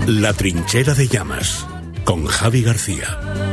La trinchera de llamas, con Javi García.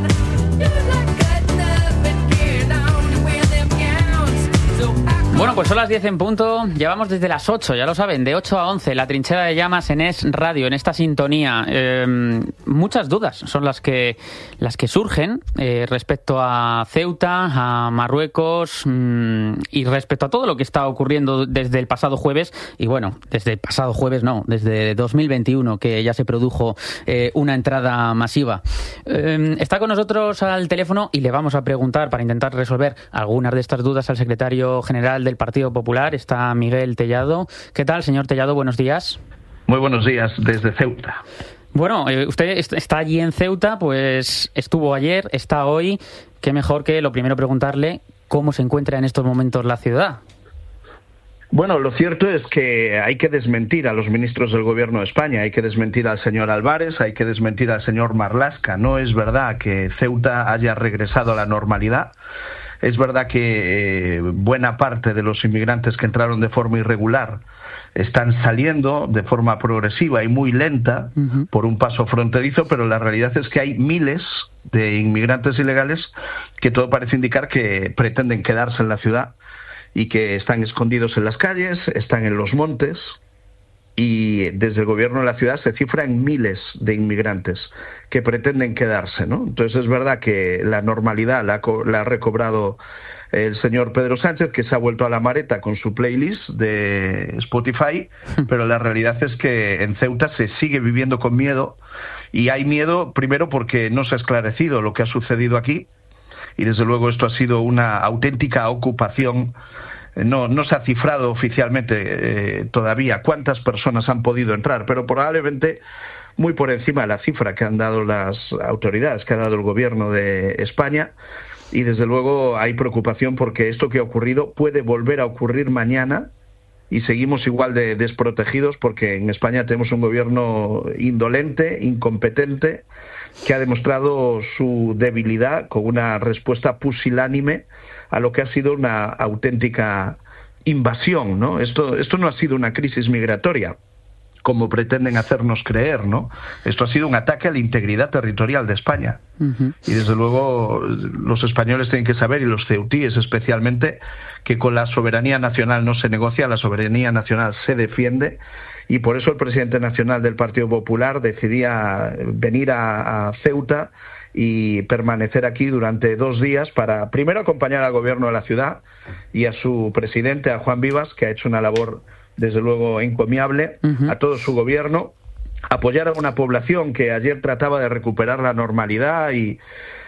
Bueno, pues son las 10 en punto, llevamos desde las 8, ya lo saben, de 8 a 11, la trinchera de llamas en Es Radio, en esta sintonía. Muchas dudas son las que surgen respecto a Ceuta, a Marruecos y respecto a todo lo que está ocurriendo desde el pasado jueves, y bueno, desde el pasado jueves no, desde 2021, que ya se produjo una entrada masiva. Está con nosotros al teléfono y le vamos a preguntar, para intentar resolver algunas de estas dudas, al secretario general del Partido Popular. Está Miguel Tellado. ¿Qué tal, señor Tellado? Buenos días. Muy buenos días desde Ceuta. Bueno, usted está allí en Ceuta, pues estuvo ayer, está hoy. Qué mejor que lo primero preguntarle cómo se encuentra en estos momentos la ciudad. Bueno, lo cierto es que hay que desmentir a los ministros del Gobierno de España, hay que desmentir al señor Álvarez, hay que desmentir al señor Marlaska. No es verdad que Ceuta haya regresado a la normalidad. Es verdad que buena parte de los inmigrantes que entraron de forma irregular están saliendo de forma progresiva y muy lenta por un paso fronterizo, pero la realidad es que hay miles de inmigrantes ilegales que todo parece indicar que pretenden quedarse en la ciudad y que están escondidos en las calles, están en los montes, y desde el gobierno de la ciudad se cifra en miles de inmigrantes que pretenden quedarse, ¿no? Entonces es verdad que la normalidad la ha recobrado el señor Pedro Sánchez, que se ha vuelto a la mareta con su playlist de Spotify, pero la realidad es que en Ceuta se sigue viviendo con miedo, y hay miedo primero porque no se ha esclarecido lo que ha sucedido aquí, y desde luego esto ha sido una auténtica ocupación. No se ha cifrado oficialmente todavía cuántas personas han podido entrar, pero probablemente muy por encima de la cifra que han dado las autoridades, que ha dado el gobierno de España, y desde luego hay preocupación porque esto que ha ocurrido puede volver a ocurrir mañana, y seguimos igual de desprotegidos porque en España tenemos un gobierno indolente, incompetente, que ha demostrado su debilidad con una respuesta pusilánime a lo que ha sido una auténtica invasión, ¿no? Esto no ha sido una crisis migratoria, como pretenden hacernos creer, ¿no? Esto ha sido un ataque a la integridad territorial de España. Y desde luego los españoles tienen que saber, y los ceutíes especialmente, que con la soberanía nacional no se negocia, la soberanía nacional se defiende, y por eso el presidente nacional del Partido Popular decidía venir a Ceuta y permanecer aquí durante 2 días para, primero, acompañar al gobierno de la ciudad y a su presidente, a Juan Vivas, que ha hecho una labor desde luego encomiable, a todo su gobierno, apoyar a una población que ayer trataba de recuperar la normalidad, y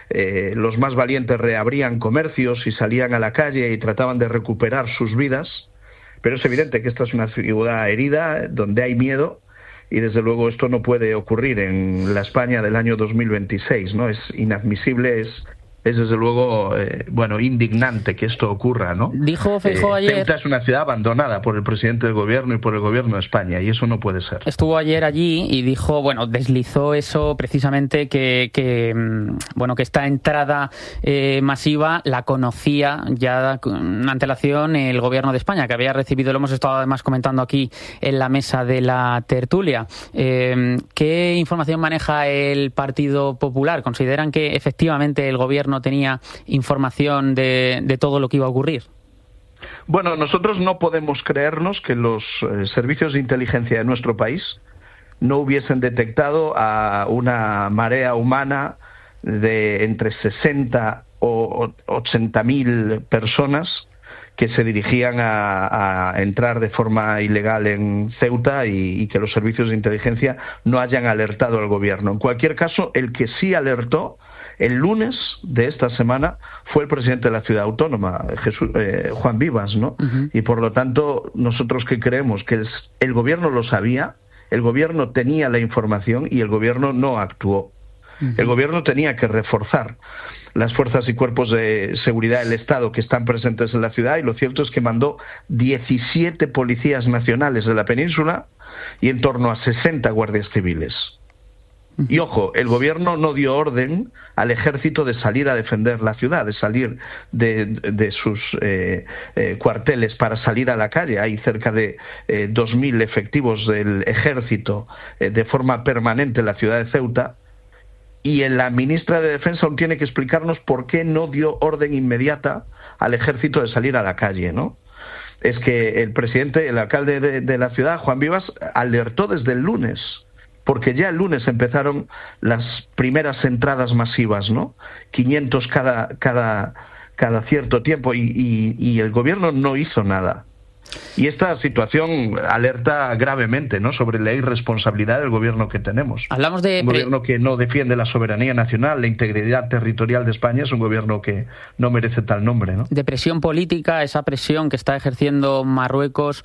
los más valientes reabrían comercios y salían a la calle y trataban de recuperar sus vidas, pero es evidente que esta es una ciudad herida, donde hay miedo, y desde luego esto no puede ocurrir en la España del año 2026, ¿no? Es inadmisible, es desde luego, indignante que esto ocurra, ¿no? Dijo Feijóo ayer... Ceuta es una ciudad abandonada por el presidente del gobierno y por el gobierno de España, y eso no puede ser. Estuvo ayer allí y dijo, deslizó eso precisamente, que esta entrada masiva la conocía ya con antelación el gobierno de España, que había recibido, lo hemos estado además comentando aquí en la mesa de la tertulia. ¿Qué información maneja el Partido Popular? ¿Consideran que efectivamente el gobierno no tenía información de todo lo que iba a ocurrir? Bueno, nosotros no podemos creernos que los servicios de inteligencia de nuestro país no hubiesen detectado a una marea humana de entre 60 o 80.000 personas que se dirigían a entrar de forma ilegal en Ceuta, y que los servicios de inteligencia no hayan alertado al gobierno. En cualquier caso, el que sí alertó el lunes de esta semana fue el presidente de la ciudad autónoma, Juan Vivas, ¿no? Y por lo tanto, nosotros que creemos que el gobierno lo sabía, el gobierno tenía la información y el gobierno no actuó. El gobierno tenía que reforzar las fuerzas y cuerpos de seguridad del Estado que están presentes en la ciudad, y lo cierto es que mandó 17 policías nacionales de la península y en torno a 60 guardias civiles. Y ojo, el gobierno no dio orden al ejército de salir a defender la ciudad, de salir de sus cuarteles para salir a la calle. Hay cerca de 2.000 efectivos del ejército de forma permanente en la ciudad de Ceuta. Y la ministra de Defensa aún tiene que explicarnos por qué no dio orden inmediata al ejército de salir a la calle, ¿no? Es que el alcalde de la ciudad, Juan Vivas, alertó desde el lunes, porque ya el lunes empezaron las primeras entradas masivas, ¿no? 500 cada cierto tiempo, y el gobierno no hizo nada. Y esta situación alerta gravemente, ¿no?, sobre la irresponsabilidad del gobierno que tenemos. Hablamos de un gobierno que no defiende la soberanía nacional, la integridad territorial de España. Es un gobierno que no merece tal nombre, ¿no? De presión política, esa presión que está ejerciendo Marruecos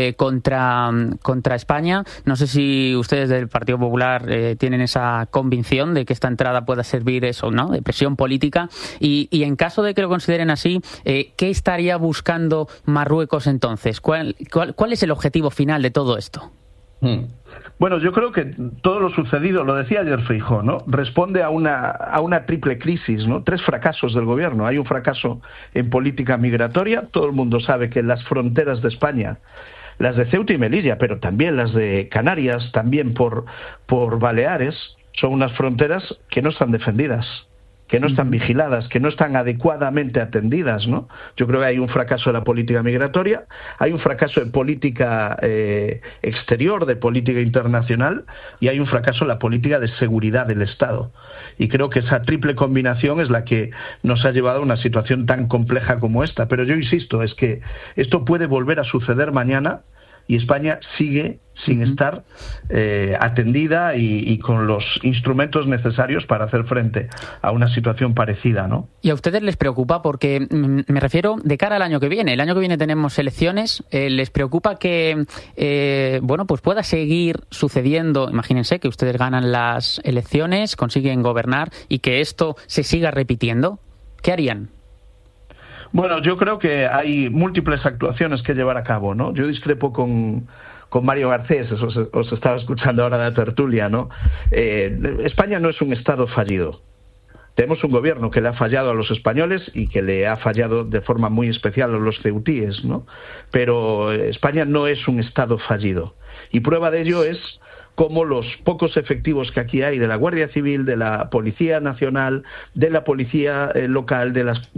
contra España. No sé si ustedes del Partido Popular tienen esa convicción de que esta entrada pueda servir eso, ¿no?, de presión política. Y en caso de que lo consideren así, ¿qué estaría buscando Marruecos entonces? ¿Cuál es el objetivo final de todo esto? Bueno, yo creo que todo lo sucedido, lo decía ayer Feijóo, ¿no?, responde a una triple crisis, ¿no? 3 fracasos del gobierno. Hay un fracaso en política migratoria. Todo el mundo sabe que las fronteras de España, las de Ceuta y Melilla, pero también las de Canarias, también por Baleares, son unas fronteras que no están defendidas, que no están vigiladas, que no están adecuadamente atendidas, ¿no? Yo creo que hay un fracaso de la política migratoria, hay un fracaso de política exterior, de política internacional, y hay un fracaso en la política de seguridad del Estado. Y creo que esa triple combinación es la que nos ha llevado a una situación tan compleja como esta. Pero yo insisto, es que esto puede volver a suceder mañana, y España sigue sin estar atendida y con los instrumentos necesarios para hacer frente a una situación parecida, ¿no? ¿Y a ustedes les preocupa? Porque me refiero de cara al año que viene. El año que viene tenemos elecciones. ¿Les preocupa que pues pueda seguir sucediendo? Imagínense que ustedes ganan las elecciones, consiguen gobernar y que esto se siga repitiendo. ¿Qué harían? Bueno, yo creo que hay múltiples actuaciones que llevar a cabo, ¿no? Yo discrepo con Mario Garcés, os estaba escuchando ahora la tertulia, ¿no? España no es un Estado fallido. Tenemos un gobierno que le ha fallado a los españoles y que le ha fallado de forma muy especial a los ceutíes, ¿no? Pero España no es un Estado fallido. Y prueba de ello es como los pocos efectivos que aquí hay de la Guardia Civil, de la Policía Nacional, de la Policía Local,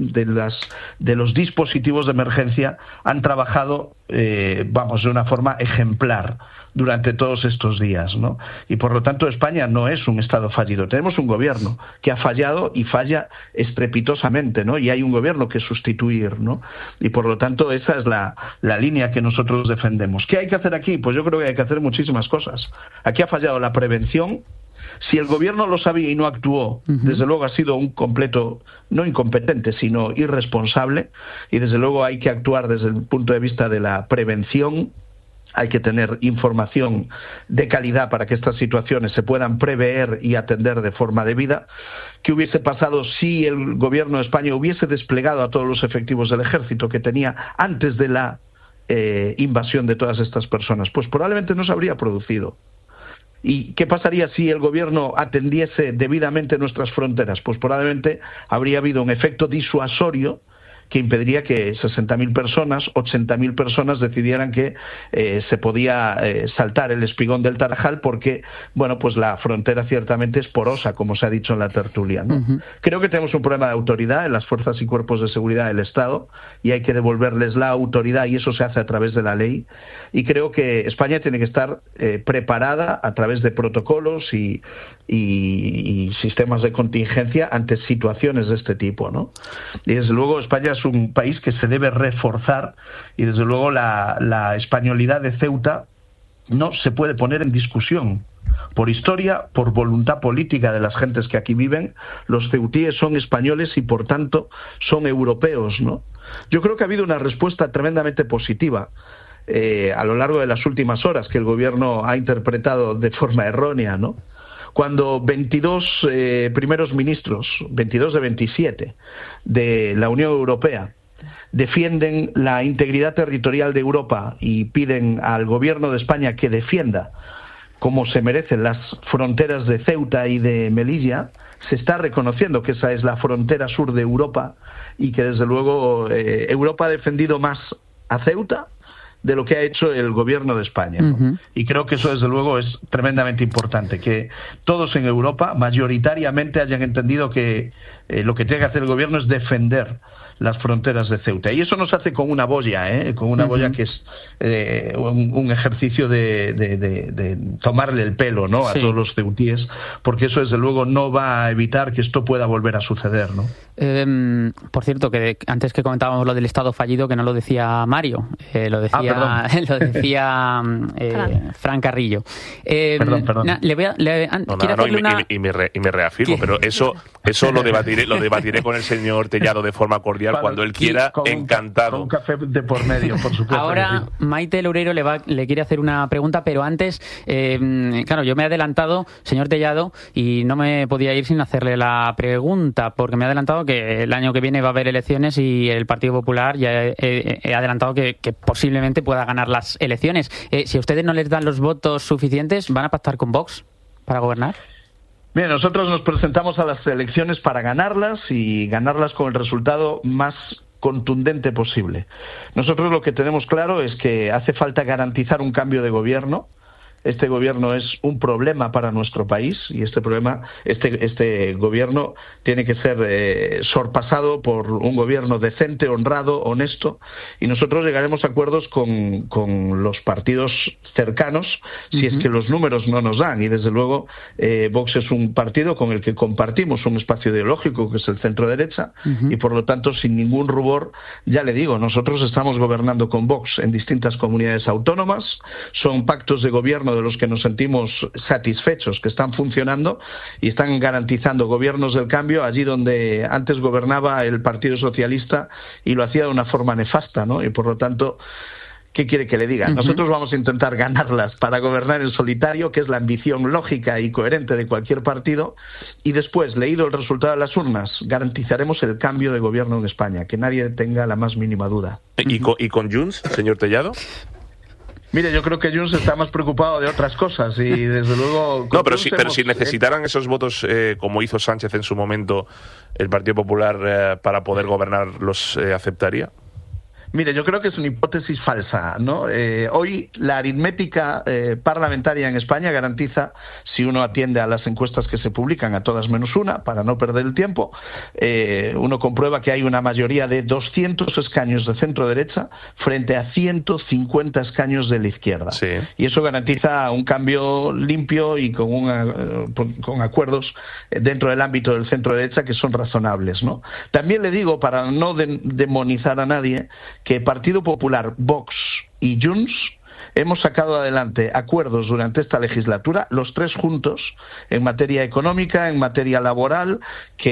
de los dispositivos de emergencia, han trabajado, de una forma ejemplar durante todos estos días, ¿no? Y por lo tanto España no es un Estado fallido. Tenemos un gobierno que ha fallado y falla estrepitosamente, ¿no? Y hay un gobierno que sustituir, ¿no? Y por lo tanto esa es la línea que nosotros defendemos. ¿Qué hay que hacer aquí? Pues yo creo que hay que hacer muchísimas cosas. Aquí ha fallado la prevención. Si el gobierno lo sabía y no actuó, desde luego ha sido un completo, no incompetente, sino irresponsable, y desde luego hay que actuar desde el punto de vista de la prevención. Hay que tener información de calidad para que estas situaciones se puedan prever y atender de forma debida. ¿Qué hubiese pasado si el gobierno de España hubiese desplegado a todos los efectivos del ejército que tenía antes de la invasión de todas estas personas? Pues probablemente no se habría producido. ¿Y qué pasaría si el gobierno atendiese debidamente nuestras fronteras? Pues probablemente habría habido un efecto disuasorio que impediría que 60.000 personas, 80.000 personas decidieran que se podía saltar el espigón del Tarajal porque, pues la frontera ciertamente es porosa, como se ha dicho en la tertulia, ¿no? Creo que tenemos un problema de autoridad en las fuerzas y cuerpos de seguridad del Estado y hay que devolverles la autoridad, y eso se hace a través de la ley. Y creo que España tiene que estar preparada a través de protocolos y sistemas de contingencia ante situaciones de este tipo, ¿no? Y desde luego España es un país que se debe reforzar, y desde luego la españolidad de Ceuta no se puede poner en discusión. Por historia, por voluntad política de las gentes que aquí viven, los ceutíes son españoles y por tanto son europeos, ¿no? Yo creo que ha habido una respuesta tremendamente positiva a lo largo de las últimas horas, que el gobierno ha interpretado de forma errónea, ¿no? Cuando 22 primeros ministros, 22 de 27 de la Unión Europea, defienden la integridad territorial de Europa y piden al gobierno de España que defienda como se merecen las fronteras de Ceuta y de Melilla. Se está reconociendo que esa es la frontera sur de Europa y que desde luego Europa ha defendido más a Ceuta de lo que ha hecho el gobierno de España, ¿no? Y creo que eso desde luego es tremendamente importante, que todos en Europa mayoritariamente hayan entendido que lo que tiene que hacer el gobierno es defender las fronteras de Ceuta. Y eso nos hace con una boya, con una boya que es un ejercicio de tomarle el pelo, ¿no?, a todos los ceutíes, porque eso desde luego no va a evitar que esto pueda volver a suceder, ¿no? Por cierto, que antes que comentábamos lo del Estado fallido, que no lo decía Mario, lo decía Fran Carrillo. Perdón. Y me reafirmo, pero eso lo debatiré con el señor Tellado de forma cordial cuando él quiera, encantado. Con un café de por medio, por supuesto. Ahora Maite Loureiro le quiere hacer una pregunta, pero antes, claro, yo me he adelantado, señor Tellado, y no me podía ir sin hacerle la pregunta, porque me he adelantado que el año que viene va a haber elecciones y el Partido Popular ya he adelantado que posiblemente pueda ganar las elecciones. Si a ustedes no les dan los votos suficientes, ¿van a pactar con Vox para gobernar? Bien, nosotros nos presentamos a las elecciones para ganarlas y ganarlas con el resultado más contundente posible. Nosotros lo que tenemos claro es que hace falta garantizar un cambio de gobierno. Este gobierno es un problema para nuestro país y este gobierno tiene que ser sorpasado por un gobierno decente, honrado, honesto, y nosotros llegaremos a acuerdos con los partidos cercanos si es que los números no nos dan, y desde luego Vox es un partido con el que compartimos un espacio ideológico que es el centro derecha y por lo tanto sin ningún rubor, ya le digo, nosotros estamos gobernando con Vox en distintas comunidades autónomas, son pactos de gobierno de los que nos sentimos satisfechos, que están funcionando y están garantizando gobiernos del cambio allí donde antes gobernaba el Partido Socialista y lo hacía de una forma nefasta, ¿no? Y por lo tanto, ¿qué quiere que le diga? Nosotros vamos a intentar ganarlas para gobernar en solitario, que es la ambición lógica y coherente de cualquier partido, y después, leído el resultado de las urnas, garantizaremos el cambio de gobierno en España, que nadie tenga la más mínima duda. ¿Y con Junts, señor Tellado? Mire, yo creo que Junts está más preocupado de otras cosas y desde luego... No, pero si necesitaran esos votos, como hizo Sánchez en su momento, el Partido Popular, para poder gobernar, ¿los aceptaría? Mire, yo creo que es una hipótesis falsa, ¿no? Hoy la aritmética parlamentaria en España garantiza, si uno atiende a las encuestas que se publican, a todas menos una, para no perder el tiempo, uno comprueba que hay una mayoría de 200 escaños de centro-derecha frente a 150 escaños de la izquierda. Sí. Y eso garantiza un cambio limpio y con acuerdos dentro del ámbito del centro-derecha que son razonables, ¿no? También le digo, para no demonizar a nadie, que Partido Popular, Vox y Junts hemos sacado adelante acuerdos durante esta legislatura, los tres juntos, en materia económica, en materia laboral,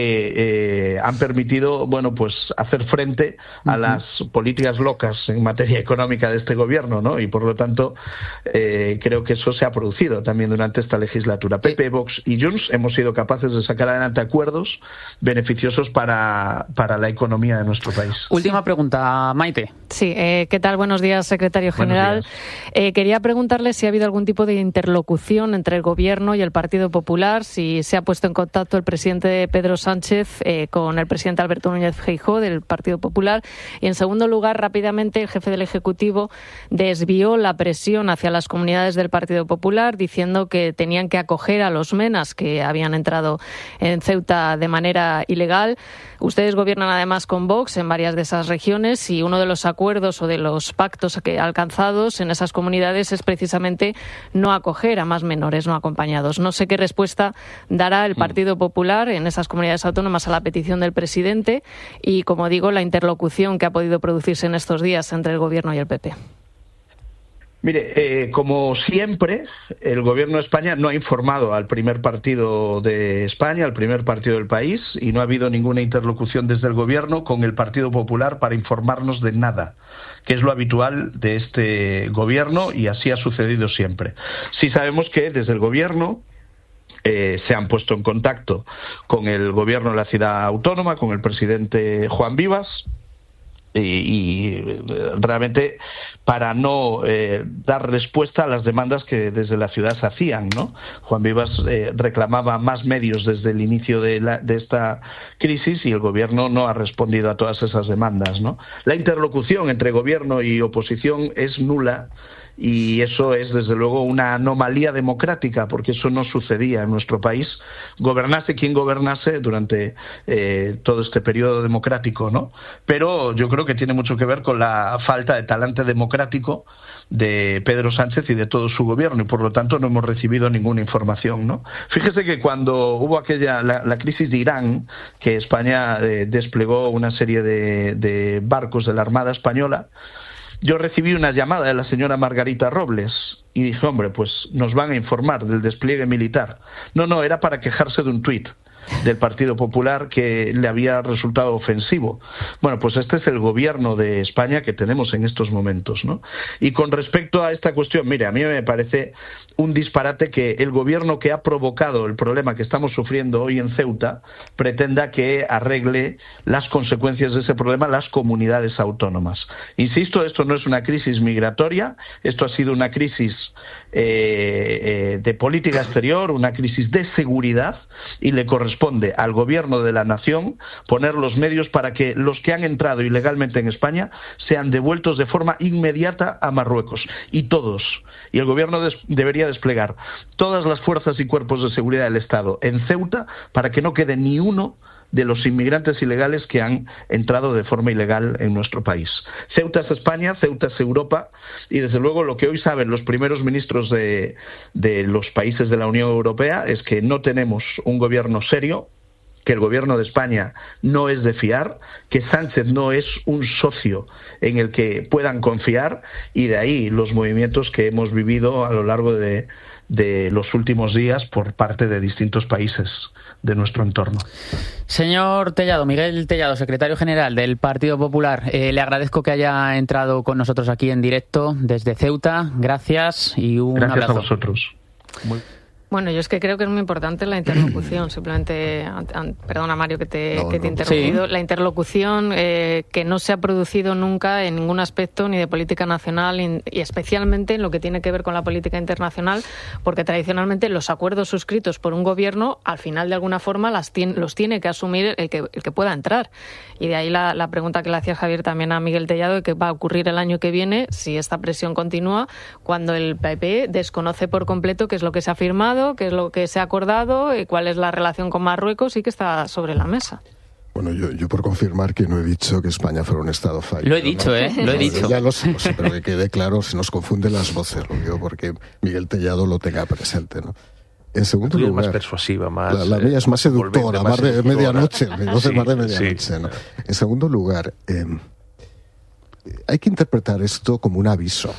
que han permitido, bueno, pues hacer frente a las políticas locas en materia económica de este gobierno, ¿no? Y por lo tanto, creo que eso se ha producido también durante esta legislatura. PP, Vox y Junts hemos sido capaces de sacar adelante acuerdos beneficiosos para la economía de nuestro país. Última pregunta, Maite. Sí, ¿qué tal? Buenos días, secretario general. Quería preguntarle si ha habido algún tipo de interlocución entre el Gobierno y el Partido Popular, si se ha puesto en contacto el presidente Pedro Sánchez con el presidente Alberto Núñez Feijóo del Partido Popular. Y, en segundo lugar, rápidamente, el jefe del Ejecutivo desvió la presión hacia las comunidades del Partido Popular, diciendo que tenían que acoger a los menas que habían entrado en Ceuta de manera ilegal. Ustedes gobiernan además con Vox en varias de esas regiones y uno de los acuerdos o de los pactos alcanzados en esas comunidades es precisamente no acoger a más menores no acompañados. No sé qué respuesta dará el Partido Popular en esas comunidades autónomas a la petición del presidente y, como digo, la interlocución que ha podido producirse en estos días entre el Gobierno y el PP. Mire, como siempre, el Gobierno de España no ha informado al primer partido de España, al primer partido del país, y no ha habido ninguna interlocución desde el Gobierno con el Partido Popular para informarnos de nada, que es lo habitual de este Gobierno y así ha sucedido siempre. Sí sabemos que desde el Gobierno se han puesto en contacto con el Gobierno de la Ciudad Autónoma, con el presidente Juan Vivas, y realmente para no dar respuesta a las demandas que desde la ciudad se hacían, ¿no? Juan Vivas reclamaba más medios desde el inicio de esta crisis y el gobierno no ha respondido a todas esas demandas, ¿no? La interlocución entre gobierno y oposición es nula. Y eso es, desde luego, una anomalía democrática, porque eso no sucedía en nuestro país, gobernase quien gobernase durante todo este periodo democrático, ¿no? Pero yo creo que tiene mucho que ver con la falta de talante democrático de Pedro Sánchez y de todo su gobierno, y por lo tanto no hemos recibido ninguna información, ¿no? Fíjese que cuando hubo la crisis de Irán, que España desplegó una serie de barcos de la Armada Española, yo recibí una llamada de la señora Margarita Robles y dije, hombre, pues nos van a informar del despliegue militar. No, era para quejarse de un tuit del Partido Popular que le había resultado ofensivo. Bueno, pues este es el gobierno de España que tenemos en estos momentos, ¿no? Y con respecto a esta cuestión, mire, a mí me parece un disparate que el gobierno que ha provocado el problema que estamos sufriendo hoy en Ceuta pretenda que arregle las consecuencias de ese problema las comunidades autónomas. Insisto, esto no es una crisis migratoria, esto ha sido una crisis de política exterior, una crisis de seguridad, y le corresponde al gobierno de la nación poner los medios para que los que han entrado ilegalmente en España sean devueltos de forma inmediata a Marruecos, y todos. Y el gobierno debería desplegar todas las fuerzas y cuerpos de seguridad del Estado en Ceuta para que no quede ni uno de los inmigrantes ilegales que han entrado de forma ilegal en nuestro país. Ceuta es España, Ceuta es Europa, y desde luego lo que hoy saben los primeros ministros de los países de la Unión Europea es que no tenemos un gobierno serio, que el gobierno de España no es de fiar, que Sánchez no es un socio en el que puedan confiar, y de ahí los movimientos que hemos vivido a lo largo de los últimos días por parte de distintos países de nuestro entorno. Señor Tellado, Miguel Tellado, secretario general del Partido Popular, le agradezco que haya entrado con nosotros aquí en directo desde Ceuta. Gracias y un abrazo. Gracias a vosotros. Bueno, yo es que creo que es muy importante la interlocución. Simplemente, perdona Mario que te he interrumpido, sí. La interlocución que no se ha producido nunca en ningún aspecto ni de política nacional y especialmente en lo que tiene que ver con la política internacional, porque tradicionalmente los acuerdos suscritos por un gobierno al final de alguna forma los tiene que asumir el que pueda entrar. Y de ahí la pregunta que le hacía Javier también a Miguel Tellado de qué va a ocurrir el año que viene si esta presión continúa, cuando el PP desconoce por completo qué es lo que se ha firmado, qué es lo que se ha acordado, cuál es la relación con Marruecos y qué está sobre la mesa. Bueno, yo por confirmar que no he dicho que España fuera un Estado fallido. Lo he dicho, ¿no? Lo he dicho. Ya lo sé, pero que quede claro, se nos confunden las voces, lo digo porque Miguel Tellado lo tenga presente, ¿no? En segundo lugar, más persuasiva, más... La mía es más seductora, más de medianoche, más de medianoche, sí. ¿no? En segundo lugar, hay que interpretar esto como un aviso.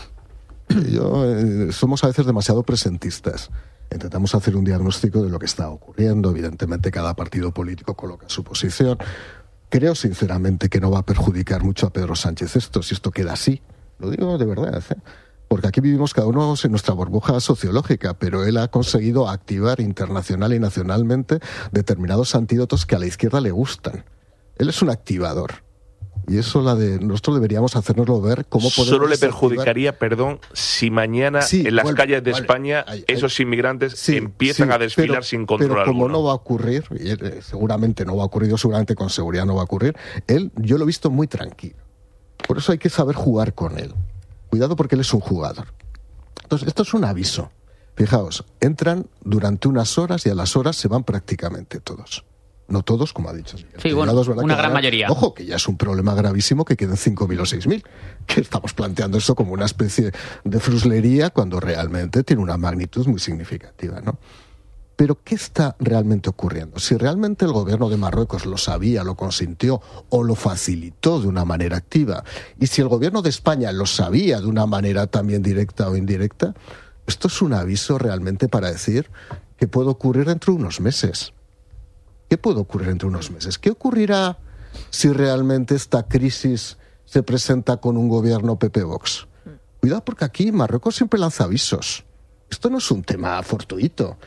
Somos a veces demasiado presentistas. Intentamos hacer un diagnóstico de lo que está ocurriendo. Evidentemente, cada partido político coloca su posición. Creo, sinceramente, que no va a perjudicar mucho a Pedro Sánchez si esto queda así. Lo digo de verdad, porque aquí vivimos cada uno en nuestra burbuja sociológica, pero él ha conseguido activar internacional y nacionalmente determinados antídotos que a la izquierda le gustan. Él es un activador. Y eso nosotros deberíamos hacérnoslo ver cómo podemos... Solo le perjudicaría, si mañana en las calles de España esos inmigrantes empiezan a desfilar sin control alguno. Pero como no va a ocurrir, y seguramente no va a ocurrir, seguramente con seguridad no va a ocurrir, yo lo he visto muy tranquilo. Por eso hay que saber jugar con él. Cuidado porque él es un jugador. Entonces, esto es un aviso. Fijaos, entran durante unas horas y a las horas se van prácticamente todos. No todos, como ha dicho. Sí, bueno, una gran mayoría. Ojo, que ya es un problema gravísimo que queden 5.000 o 6.000. Que estamos planteando eso como una especie de fruslería cuando realmente tiene una magnitud muy significativa, ¿no? Pero, ¿qué está realmente ocurriendo? Si realmente el gobierno de Marruecos lo sabía, lo consintió o lo facilitó de una manera activa, y si el gobierno de España lo sabía de una manera también directa o indirecta, esto es un aviso realmente para decir que puede ocurrir dentro de unos meses. ¿Qué puede ocurrir entre unos meses? ¿Qué ocurrirá si realmente esta crisis se presenta con un gobierno PP-Vox? Cuidado porque aquí Marruecos siempre lanza avisos. Esto no es un tema fortuito.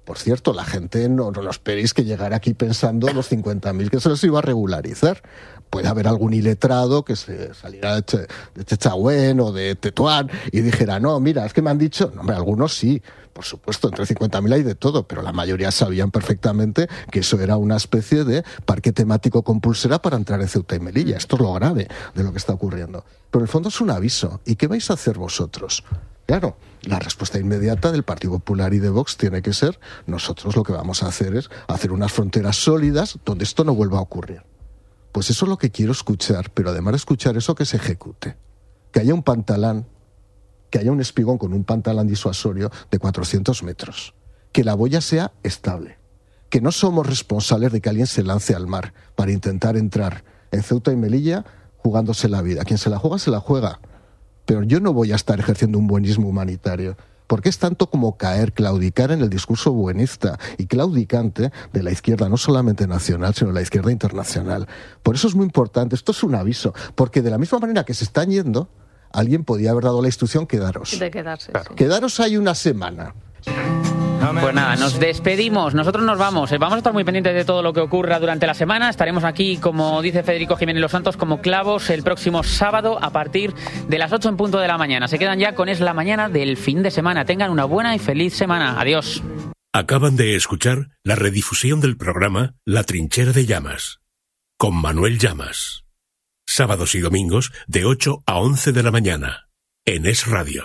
Por cierto, la gente no esperéis que llegara aquí pensando los 50.000 que se les iba a regularizar. Puede haber algún iletrado que se saliera de Chechagüén o de Tetuán y dijera, no, mira, es que me han dicho... No, hombre, algunos sí, por supuesto, entre 50.000 hay de todo, pero la mayoría sabían perfectamente que eso era una especie de parque temático con pulsera para entrar en Ceuta y Melilla. Esto es lo grave de lo que está ocurriendo. Pero en el fondo es un aviso. ¿Y qué vais a hacer vosotros? Claro, la respuesta inmediata del Partido Popular y de Vox tiene que ser, nosotros lo que vamos a hacer es hacer unas fronteras sólidas donde esto no vuelva a ocurrir. Pues eso es lo que quiero escuchar, pero además de escuchar eso, que se ejecute. Que haya un pantalán, que haya un espigón con un pantalán disuasorio de 400 metros. Que la boya sea estable. Que no somos responsables de que alguien se lance al mar para intentar entrar en Ceuta y Melilla jugándose la vida. Quien se la juega, se la juega. Pero yo no voy a estar ejerciendo un buenismo humanitario. Porque es tanto como claudicar en el discurso buenista y claudicante de la izquierda, no solamente nacional, sino de la izquierda internacional. Por eso es muy importante, esto es un aviso, porque de la misma manera que se están yendo, alguien podía haber dado la instrucción, quedaros. De quedarse, claro. Sí. Quedaros ahí una semana. Pues nada, nos despedimos, nosotros nos vamos. Vamos a estar muy pendientes de todo lo que ocurra durante la semana. Estaremos aquí, como dice Federico Jiménez Los Santos, como clavos el próximo sábado a partir de las 8 en punto de la mañana. Se quedan ya con Es la Mañana del fin de semana. Tengan una buena y feliz semana. Adiós. Acaban de escuchar la redifusión del programa La Trinchera de Llamas, con Manuel Llamas. Sábados y domingos de 8 a 11 de la mañana, en Es Radio.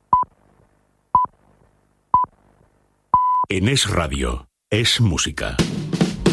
En Es Radio, es música.